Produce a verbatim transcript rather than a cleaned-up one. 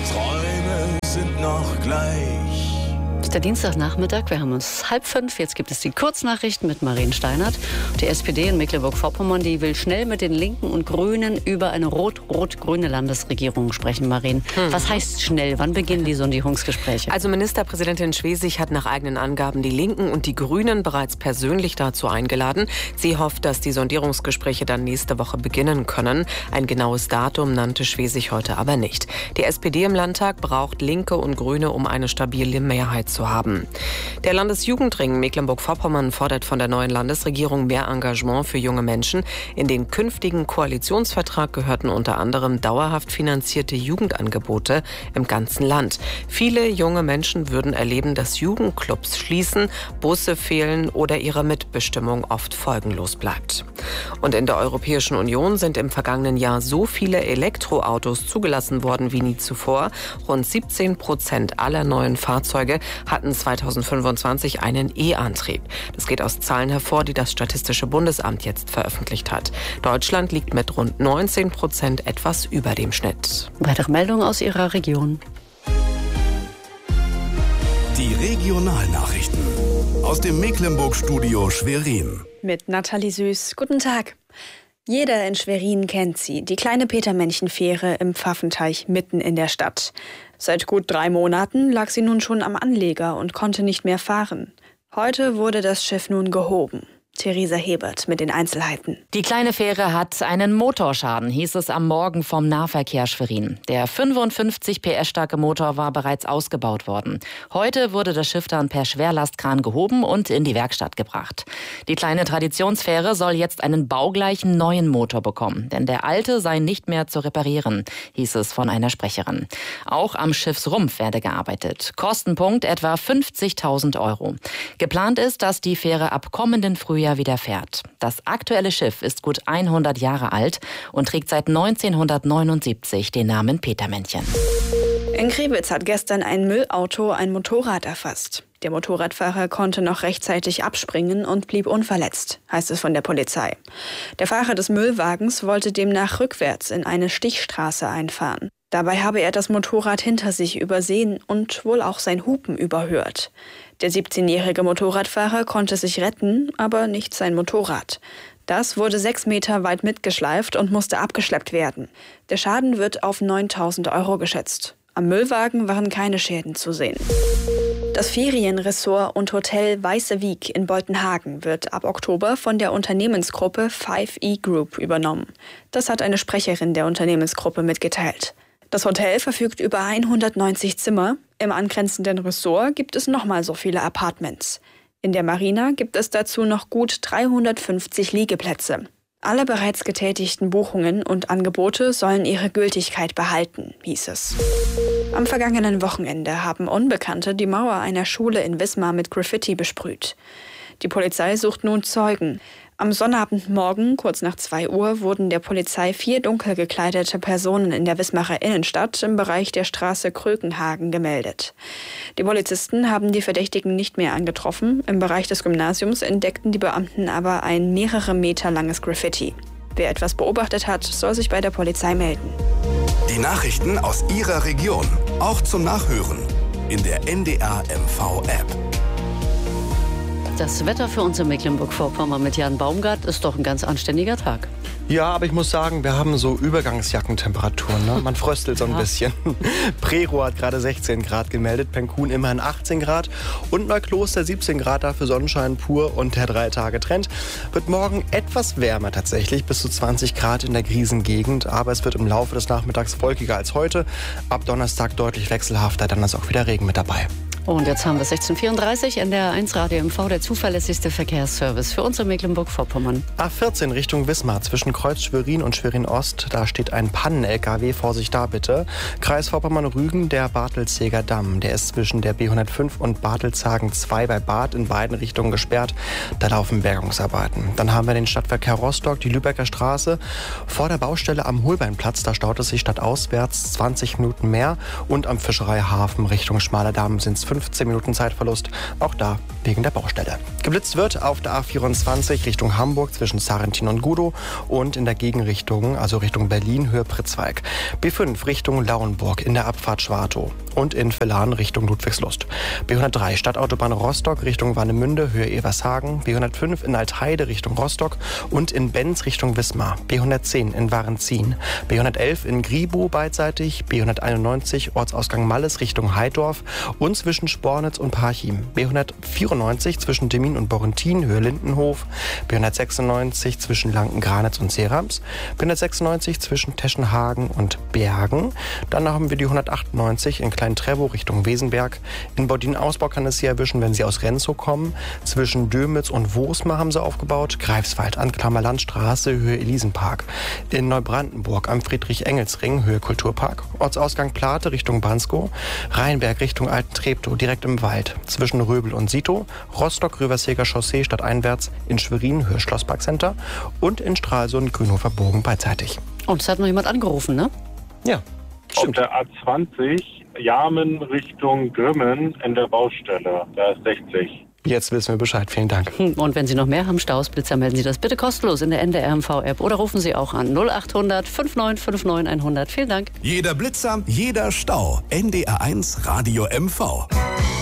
Träume sind noch gleich. Es ist der Dienstagnachmittag, wir haben uns halb fünf. Jetzt gibt es die Kurznachrichten mit Marien Steinert. Die S P D in Mecklenburg-Vorpommern, die will schnell mit den Linken und Grünen über eine rot-rot-grüne Landesregierung sprechen, Marien. Hm. Was heißt schnell? Wann beginnen die Sondierungsgespräche? Also Ministerpräsidentin Schwesig hat nach eigenen Angaben die Linken und die Grünen bereits persönlich dazu eingeladen. Sie hofft, dass die Sondierungsgespräche dann nächste Woche beginnen können. Ein genaues Datum nannte Schwesig heute aber nicht. Die S P D im Landtag braucht Linke und Grüne, um eine stabile Mehrheit zu haben. Der Landesjugendring Mecklenburg-Vorpommern fordert von der neuen Landesregierung mehr Engagement für junge Menschen. In den künftigen Koalitionsvertrag gehörten unter anderem dauerhaft finanzierte Jugendangebote im ganzen Land. Viele junge Menschen würden erleben, dass Jugendclubs schließen, Busse fehlen oder ihre Mitbestimmung oft folgenlos bleibt. Und in der Europäischen Union sind im vergangenen Jahr so viele Elektroautos zugelassen worden wie nie zuvor. Rund siebzehn Prozent aller neuen Fahrzeuge hatten zweitausendfünfundzwanzig einen E-Antrieb. Das geht aus Zahlen hervor, die das Statistische Bundesamt jetzt veröffentlicht hat. Deutschland liegt mit rund neunzehn Prozent etwas über dem Schnitt. Weitere Meldungen aus Ihrer Region. Die Regionalnachrichten aus dem Mecklenburg-Studio Schwerin. Mit Nathalie Süß. Guten Tag. Jeder in Schwerin kennt sie, die kleine Petermännchen-Fähre im Pfaffenteich mitten in der Stadt. Seit gut drei Monaten lag sie nun schon am Anleger und konnte nicht mehr fahren. Heute wurde das Schiff nun gehoben. Theresa Hebert mit den Einzelheiten. Die kleine Fähre hat einen Motorschaden, hieß es am Morgen vom Nahverkehr Schwerin. Der fünfundfünfzig P S starke Motor war bereits ausgebaut worden. Heute wurde das Schiff dann per Schwerlastkran gehoben und in die Werkstatt gebracht. Die kleine Traditionsfähre soll jetzt einen baugleichen neuen Motor bekommen, denn der alte sei nicht mehr zu reparieren, hieß es von einer Sprecherin. Auch am Schiffsrumpf werde gearbeitet. Kostenpunkt etwa fünfzigtausend Euro. Geplant ist, dass die Fähre ab kommenden Frühjahr wieder fährt. Das aktuelle Schiff ist gut hundert Jahre alt und trägt seit neunzehnhundertneunundsiebzig den Namen Petermännchen. In Krewitz hat gestern ein Müllauto ein Motorrad erfasst. Der Motorradfahrer konnte noch rechtzeitig abspringen und blieb unverletzt, heißt es von der Polizei. Der Fahrer des Müllwagens wollte demnach rückwärts in eine Stichstraße einfahren. Dabei habe er das Motorrad hinter sich übersehen und wohl auch sein Hupen überhört. Der siebzehnjährige Motorradfahrer konnte sich retten, aber nicht sein Motorrad. Das wurde sechs Meter weit mitgeschleift und musste abgeschleppt werden. Der Schaden wird auf neuntausend Euro geschätzt. Am Müllwagen waren keine Schäden zu sehen. Das Ferienressort und Hotel Weiße Wiek in Boltenhagen wird ab Oktober von der Unternehmensgruppe five E Group übernommen. Das hat eine Sprecherin der Unternehmensgruppe mitgeteilt. Das Hotel verfügt über hundertneunzig Zimmer. Im angrenzenden Ressort gibt es nochmal so viele Apartments. In der Marina gibt es dazu noch gut dreihundertfünfzig Liegeplätze. Alle bereits getätigten Buchungen und Angebote sollen ihre Gültigkeit behalten, hieß es. Am vergangenen Wochenende haben Unbekannte die Mauer einer Schule in Wismar mit Graffiti besprüht. Die Polizei sucht nun Zeugen. Am Sonnabendmorgen, kurz nach zwei Uhr, wurden der Polizei vier dunkel gekleidete Personen in der Wismarer Innenstadt im Bereich der Straße Krökenhagen gemeldet. Die Polizisten haben die Verdächtigen nicht mehr angetroffen. Im Bereich des Gymnasiums entdeckten die Beamten aber ein mehrere Meter langes Graffiti. Wer etwas beobachtet hat, soll sich bei der Polizei melden. Die Nachrichten aus Ihrer Region, auch zum Nachhören in der N D R M V-App. Das Wetter für uns in Mecklenburg-Vorpommern mit Jan Baumgart ist doch ein ganz anständiger Tag. Ja, aber ich muss sagen, wir haben so Übergangsjackentemperaturen. Ne? Man fröstelt so ein bisschen. Prerow hat gerade sechzehn Grad gemeldet, Penkun immerhin achtzehn Grad und Neukloster siebzehn Grad, dafür Sonnenschein pur und der Drei-Tage-Trend. Wird morgen etwas wärmer tatsächlich, bis zu zwanzig Grad in der Griesengegend, aber es wird im Laufe des Nachmittags wolkiger als heute. Ab Donnerstag deutlich wechselhafter, dann ist auch wieder Regen mit dabei. Und jetzt haben wir sechzehn Uhr vierunddreißig, N D R eins Radio M V, der zuverlässigste Verkehrsservice für uns in Mecklenburg-Vorpommern. A vierzehn Richtung Wismar, zwischen Kreuz Schwerin und Schwerin-Ost, da steht ein Pannen-L K W, Vorsicht da bitte. Kreis Vorpommern-Rügen, der Bartelzeger Damm, der ist zwischen der B hundertfünf und Bartelzagen zwei bei Bad in beiden Richtungen gesperrt. Da laufen Bergungsarbeiten. Dann haben wir den Stadtverkehr Rostock, die Lübecker Straße. Vor der Baustelle am Holbeinplatz, da staut es sich stadtauswärts zwanzig Minuten mehr. Und am Fischereihafen Richtung Schmaler Damm sind es fünfzehn Minuten Zeitverlust. Auch da wegen der Baustelle. Geblitzt wird auf der A vierundzwanzig Richtung Hamburg zwischen Sarrentin und Gudow und in der Gegenrichtung, also Richtung Berlin, Höhe Pritzwalk. B fünf Richtung Lauenburg in der Abfahrt Schwartow und in Villan Richtung Ludwigslust. B hundertdrei Stadtautobahn Rostock Richtung Warnemünde, Höhe Evershagen. B hundertfünf in Altheide Richtung Rostock und in Benz Richtung Wismar. B hundertzehn in Warenzien. B hundertelf in Griebow beidseitig. B hunderteinundneunzig Ortsausgang Malles Richtung Heidorf und zwischen Spornitz und Parchim. B hundertvierundneunzig zwischen Demmin und Borrentin, Höhe Lindenhof. B hundertsechsundneunzig zwischen Lanken-Granitz und Serams. B hundertsechsundneunzig zwischen Teschenhagen und Bergen. Dann haben wir die hundertachtundneunzig in Klein-Trevow Richtung Wesenberg. In Baudin-Ausbau kann es Sie erwischen, wenn Sie aus Renzow kommen. Zwischen Dömitz und Wosmar haben sie aufgebaut. Greifswald an Klammerlandstraße, Höhe Elisenpark. In Neubrandenburg am Friedrich-Engels-Ring, Höhe Kulturpark. Ortsausgang Plate Richtung Banskow. Rheinberg Richtung Alten-Treptow, direkt im Wald. Zwischen Röbel und Sito. Rostock-Röverseger Chaussee stadteinwärts. In Schwerin, Höhe Schlossparkcenter. Und in Stralsund, Grünhofer Bogen beidseitig. Und es hat noch jemand angerufen, ne? Ja, stimmt. Auf der A zwanzig, Jarmen Richtung Grimmen in der Baustelle. Da ist sechzig. Jetzt wissen wir Bescheid. Vielen Dank. Und wenn Sie noch mehr haben, Staus, Blitzer, melden Sie das bitte kostenlos in der N D R M V-App oder rufen Sie auch an null acht hundert neunundfünfzig neunundfünfzig hundert. Vielen Dank. Jeder Blitzer, jeder Stau. N D R eins Radio M V.